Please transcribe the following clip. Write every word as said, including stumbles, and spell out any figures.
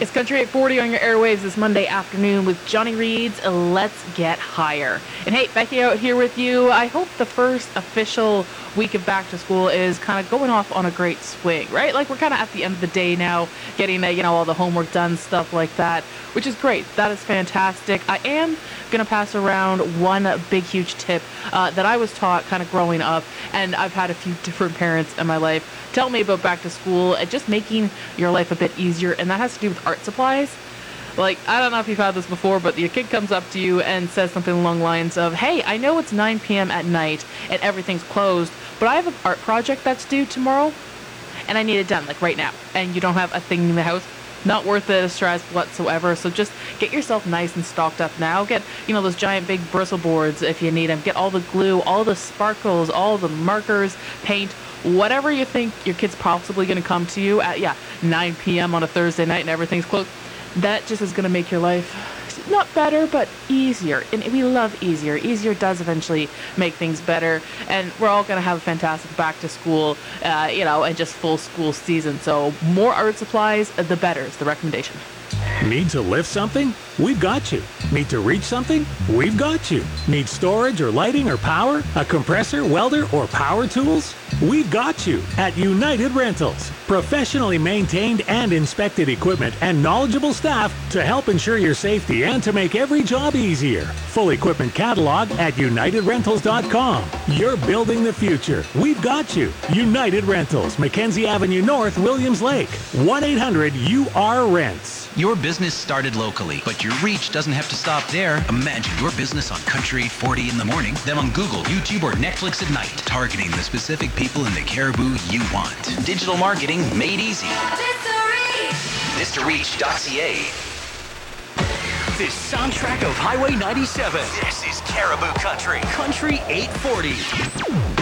It's Country eight forty on your airwaves this Monday afternoon with Johnny Reed's Let's Get Higher. And hey, Becky out here with you. I hope the first official week of back to school is kind of going off on a great swing, right? Like we're kind of at the end of the day now, getting uh, you know all the homework done, stuff like that, which is great. That is fantastic. I am going to pass around one big, huge tip uh, that I was taught kind of growing up, and I've had a few different parents in my life tell me about back to school and just making your life a bit easier, and that has to do with art supplies. Like, I don't know if you've had this before, but your kid comes up to you and says something along the lines of, hey, I know it's nine p.m. at night and everything's closed, but I have an art project that's due tomorrow, and I need it done, like, right now. And you don't have a thing in the house. Not worth the stress whatsoever. So just get yourself nice and stocked up now. Get, you know, those giant big bristle boards if you need them. Get all the glue, all the sparkles, all the markers, paint, whatever you think your kid's possibly going to come to you at, yeah, nine p.m. on a Thursday night and everything's closed. That just is going to make your life not better, but easier. And we love easier. Easier does eventually make things better. And we're all going to have a fantastic back to school, uh, you know, and just full school season. So more art supplies, the better is the recommendation. Need to lift something? We've got you. Need to reach something? We've got you. Need storage or lighting or power? A compressor, welder, or power tools? We've got you at United Rentals. Professionally maintained and inspected equipment and knowledgeable staff to help ensure your safety and to make every job easier. Full equipment catalog at united rentals dot com. You're building the future. We've got you. United Rentals, Mackenzie Avenue North, Williams Lake. one eight hundred U R rents. Your business started locally, but your reach doesn't have to stop there. Imagine your business on Country eight forty in the morning, then on Google, YouTube, or Netflix at night, targeting the specific people in the Caribou you want. Digital marketing made easy. Mister Reach dot C A. The soundtrack of Highway ninety-seven. This is Caribou Country. Country eight forty.